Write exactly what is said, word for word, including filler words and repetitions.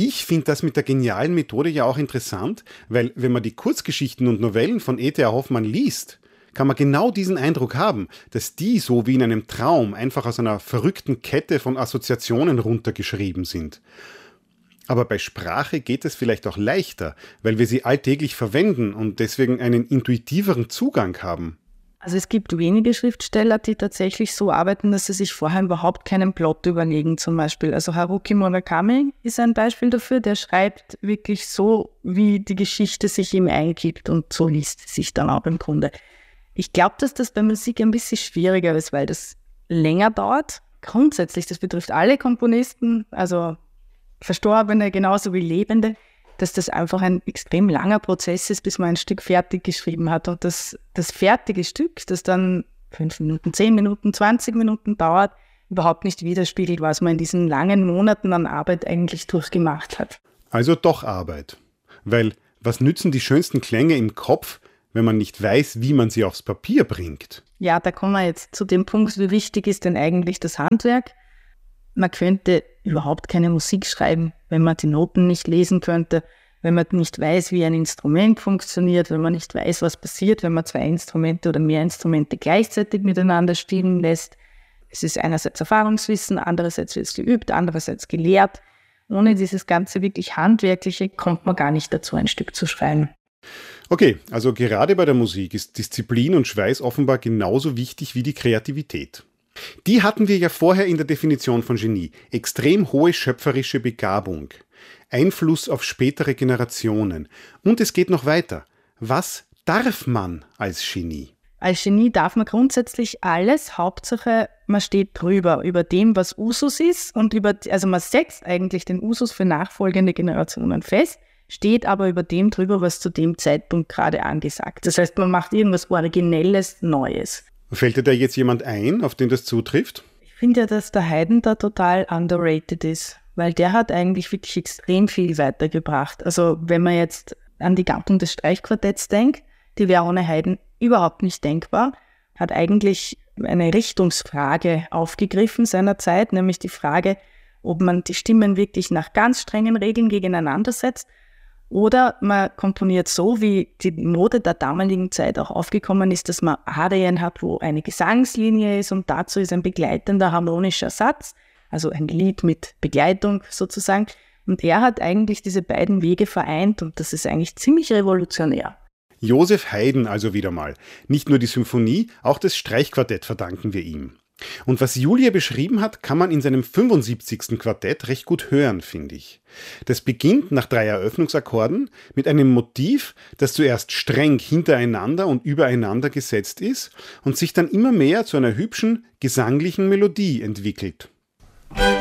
Ich finde das mit der genialen Methode ja auch interessant, weil wenn man die Kurzgeschichten und Novellen von E T A Hoffmann liest, kann man genau diesen Eindruck haben, dass die so wie in einem Traum einfach aus einer verrückten Kette von Assoziationen runtergeschrieben sind. Aber bei Sprache geht es vielleicht auch leichter, weil wir sie alltäglich verwenden und deswegen einen intuitiveren Zugang haben. Also es gibt wenige Schriftsteller, die tatsächlich so arbeiten, dass sie sich vorher überhaupt keinen Plot überlegen zum Beispiel. Also Haruki Murakami ist ein Beispiel dafür, der schreibt wirklich so, wie die Geschichte sich ihm eingibt und so liest sie sich dann auch im Grunde. Ich glaube, dass das bei Musik ein bisschen schwieriger ist, weil das länger dauert. Grundsätzlich, das betrifft alle Komponisten, also Verstorbene genauso wie Lebende, dass das einfach ein extrem langer Prozess ist, bis man ein Stück fertig geschrieben hat. Und das, das fertige Stück, das dann fünf Minuten, zehn Minuten, zwanzig Minuten dauert, überhaupt nicht widerspiegelt, was man in diesen langen Monaten an Arbeit eigentlich durchgemacht hat. Also doch Arbeit. Weil was nützen die schönsten Klänge im Kopf, wenn man nicht weiß, wie man sie aufs Papier bringt? Ja, da kommen wir jetzt zu dem Punkt, wie wichtig ist denn eigentlich das Handwerk? Man könnte überhaupt keine Musik schreiben, wenn man die Noten nicht lesen könnte, wenn man nicht weiß, wie ein Instrument funktioniert, wenn man nicht weiß, was passiert, wenn man zwei Instrumente oder mehr Instrumente gleichzeitig miteinander spielen lässt. Es ist einerseits Erfahrungswissen, andererseits wird es geübt, andererseits gelehrt. Ohne dieses ganze wirklich Handwerkliche kommt man gar nicht dazu, ein Stück zu schreiben. Okay, also gerade bei der Musik ist Disziplin und Schweiß offenbar genauso wichtig wie die Kreativität. Die hatten wir ja vorher in der Definition von Genie. Extrem hohe schöpferische Begabung, Einfluss auf spätere Generationen. Und es geht noch weiter. Was darf man als Genie? Als Genie darf man grundsätzlich alles, Hauptsache man steht drüber, über dem, was Usus ist. Und über, also man setzt eigentlich den Usus für nachfolgende Generationen fest, steht aber über dem drüber, was zu dem Zeitpunkt gerade angesagt ist. Das heißt, man macht irgendwas Originelles, Neues. Fällt dir da jetzt jemand ein, auf den das zutrifft? Ich finde ja, dass der Haydn da total underrated ist, weil der hat eigentlich wirklich extrem viel weitergebracht. Also wenn man jetzt an die Gattung des Streichquartetts denkt, die wäre ohne Haydn überhaupt nicht denkbar, hat eigentlich eine Richtungsfrage aufgegriffen seiner Zeit, nämlich die Frage, ob man die Stimmen wirklich nach ganz strengen Regeln gegeneinander setzt oder man komponiert so, wie die Mode der damaligen Zeit auch aufgekommen ist, dass man Arien hat, wo eine Gesangslinie ist und dazu ist ein begleitender harmonischer Satz, also ein Lied mit Begleitung sozusagen. Und er hat eigentlich diese beiden Wege vereint und das ist eigentlich ziemlich revolutionär. Joseph Haydn also wieder mal. Nicht nur die Symphonie, auch das Streichquartett verdanken wir ihm. Und was Julia beschrieben hat, kann man in seinem fünfundsiebzigsten Quartett recht gut hören, finde ich. Das beginnt nach drei Eröffnungsakkorden mit einem Motiv, das zuerst streng hintereinander und übereinander gesetzt ist und sich dann immer mehr zu einer hübschen, gesanglichen Melodie entwickelt.